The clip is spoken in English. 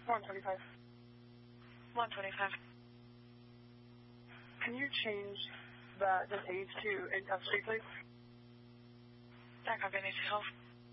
125. 125. Can you change the page to in touch street, please? That copy needs to help.